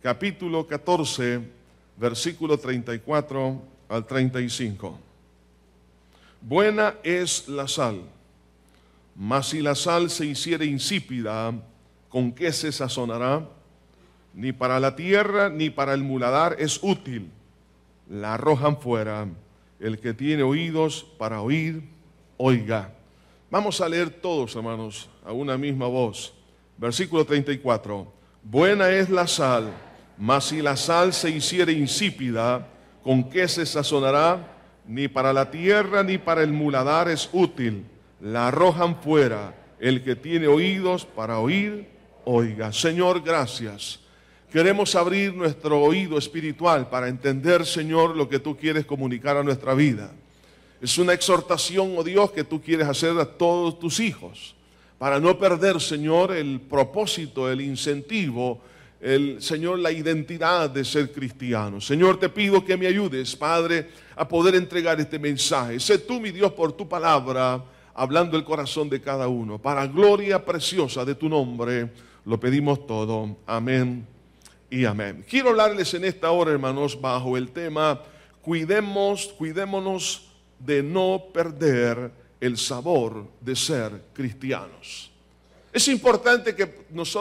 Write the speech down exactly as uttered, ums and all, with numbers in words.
capítulo catorce, versículo treinta y cuatro al treinta y cinco. Buena es la sal, mas si la sal se hiciere insípida, ¿con qué se sazonará? Ni para la tierra ni para el muladar es útil. La arrojan fuera. El que tiene oídos para oír, oiga. Vamos a leer todos, hermanos, a una misma voz. Versículo treinta y cuatro. Buena es la sal, mas si la sal se hiciere insípida, ¿con qué se sazonará? Ni para la tierra ni para el muladar es útil. La arrojan fuera. El que tiene oídos para oír, oiga. Señor, gracias. Queremos abrir nuestro oído espiritual para entender, Señor, lo que tú quieres comunicar a nuestra vida. Es una exhortación, oh Dios, que tú quieres hacer a todos tus hijos, para no perder, Señor, el propósito, el incentivo, el, Señor, la identidad de ser cristiano. Señor, te pido que me ayudes, Padre, a poder entregar este mensaje. Sé tú, mi Dios, por tu palabra, hablando el corazón de cada uno. Para gloria preciosa de tu nombre, lo pedimos todo. Amén y amén. Quiero hablarles en esta hora, hermanos, bajo el tema, cuidemos, cuidémonos de no perder el sabor de ser cristianos. Es importante que nosotros